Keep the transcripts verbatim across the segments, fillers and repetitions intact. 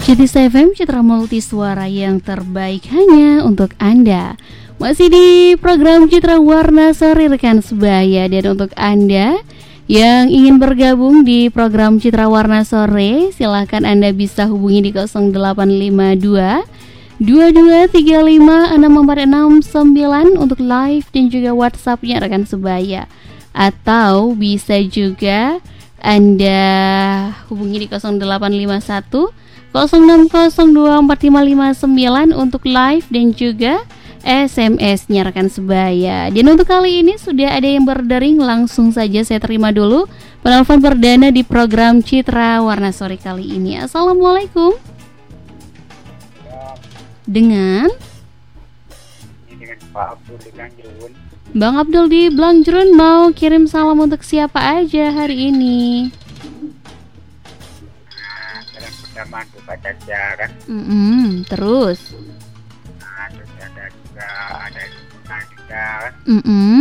Citis F M, Citra Multisuara yang terbaik hanya untuk Anda. Masih di program Citra Warna Sore rekan sebaya. Dan untuk Anda yang ingin bergabung di program Citra Warna Sore, silakan Anda bisa hubungi di nol delapan lima dua dua dua tiga lima enam empat enam sembilan untuk live dan juga WhatsApp-nya rekan sebaya. Atau bisa juga Anda hubungi di nol delapan lima satu nol enam nol dua empat lima lima sembilan untuk live dan juga S M S-nya rekan sebaya. Dan untuk kali ini sudah ada yang berdering, langsung saja saya terima dulu penelpon perdana di program Citra Warna Sore kali ini. Assalamualaikum. Dengan Ini dengan Pak Abdul di Blangjrun. Bang Abdul di Blangjrun, mau kirim salam untuk siapa aja hari ini? Pertama untuk Pak Caca kan. Mm-mm, terus Nah, terus ada juga ada Dina juga kan. Mm-mm.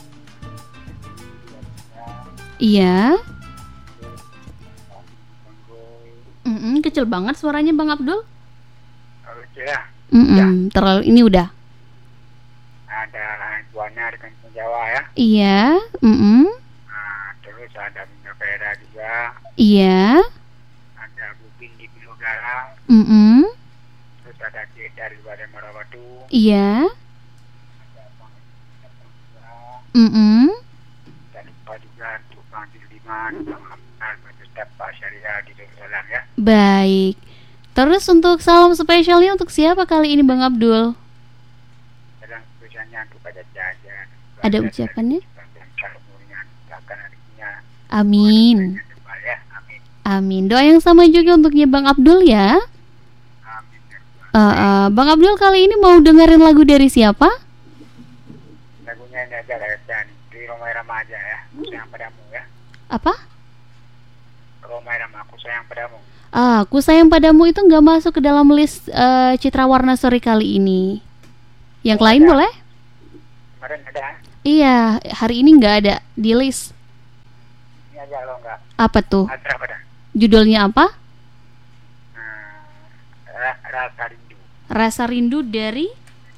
Iya. Mm-mm, kecil banget suaranya Bang Abdul. Oh, lucu ya. Mm-mm, terlalu ini udah. Ada Buana di Kampung Jawa ya. Iya. Mm-mm. Nah, terus ada Minda Vera juga. Iya. Ada Bubin di Bilogara. Mm-mm. Terus ada Cik dari Badai Marawatu. Iya. Ada Bang Mm-mm. dan lupa juga untuk Bang Dildiman, Bang Hamdan, Bang Pak Syariah di Darussalam ya. Baik. Terus untuk salam spesialnya untuk siapa kali ini Bang Abdul? Sedang spesialnya untuk Pak Caca aja. Ada ucapannya? Dan kalumurnya, doakan harinya. Amin. Ya, amin. Amin. Doa yang sama juga untuknya Bang Abdul ya. Amin. Uh, uh, Bang Abdul kali ini mau dengerin lagu dari siapa? Lagunya ini aja lah ya, di Roma Irama aja ya. Aku sayang padamu ya. Apa? Roma Irama, aku sayang padamu. Ah, Aku Sayang Padamu itu nggak masuk ke dalam list uh, Citra Warna Sore kali ini. Yang Oh, lain ada. boleh? Kemarin ada, Iya, hari ini nggak ada di list. ini aja kalau enggak. Apa tuh? Ada pada. Judulnya apa? Nah, ra- rasa rindu. Rasa Rindu dari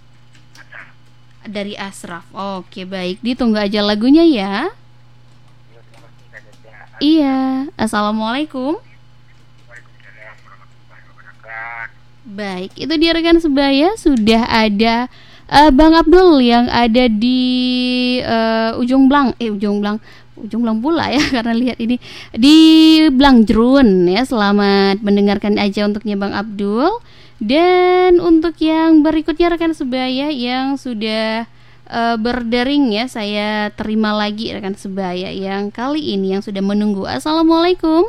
dari Ashraf. Oke, baik. Ditunggu aja lagunya ya. Terima kasih Kak Caca. Iya. Assalamualaikum. Waalaikumsalam warahmatullahi wabarakatuh. Baik, itu dia rekan sebaya, sudah ada uh, Bang Abdul yang ada di uh, ujung Blang, eh ujung Blang, ujung Blang pula ya karena lihat ini di Blangjrun ya. Selamat mendengarkan aja untuknya Bang Abdul. Dan untuk yang berikutnya rekan sebaya yang sudah uh, berdering ya, saya terima lagi rekan sebaya yang kali ini yang sudah menunggu. Assalamualaikum.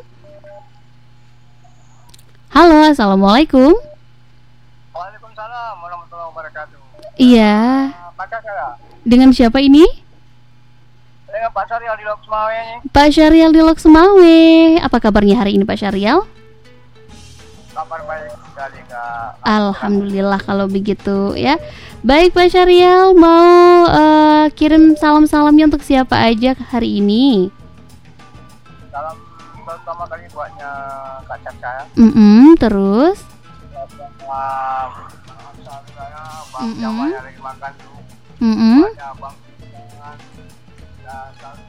Halo, assalamualaikum. Waalaikumsalam warahmatullahi wabarakatuh. Iya. Uh, Pak Caca, Dengan siapa ini? dengan Pak Syarial di Loksmawe ini. Pak Syarial di Loksmawe. Apa kabarnya hari ini Pak Syarial? Kabar baik sekali Kak. Alhamdulillah kalau begitu ya. Baik Pak Syarial, mau uh, kirim salam-salamnya untuk siapa aja hari ini? Salam pertama kali buatnya Kak Caca ya. Mm-mm, terus? Bang saya, Bang Mm-mm. Jawa yang lagi makan tuh. Mm-mm. Ada Bang Jangan dan Salam.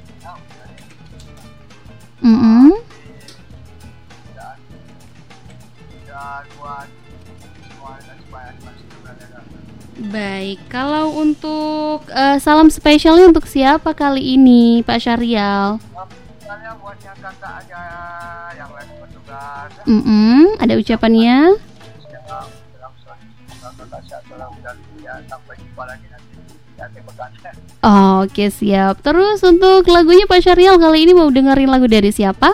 Mm-mm. Dan dan buat semua dan supaya masih berada. Baik, kalau untuk uh, salam spesialnya untuk siapa kali ini Pak Syarial? Misalnya buatnya kakak aja yang lagi bertugas. Mm-mm, ada ucapannya? Semoga dalam semoga kakak sehat selalu dan ya sampai jumpa lagi nanti di akhir pekan. Oh, oke siap. Terus untuk lagunya Pak Syarial kali ini mau dengerin lagu dari siapa?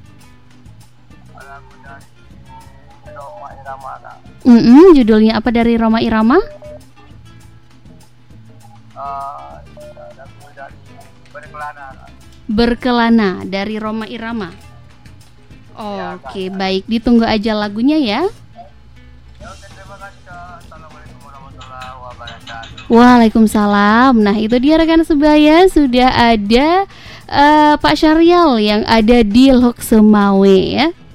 Lagu dari Roma Irama. Kak. Mm-mm, judulnya apa dari Roma Irama? Eh, lagu dari Berkelana. Kak. Berkelana dari Roma Irama. Ya, Oke, Kak. baik. Ditunggu aja lagunya ya. Ya, oke, terima kasih Kak. Assalamualaikum warahmatullahi wabarakatuh. Waalaikumsalam. Nah, itu dia rekan sebaya, sudah ada uh, Pak Syarial yang ada di Loksmawe ya.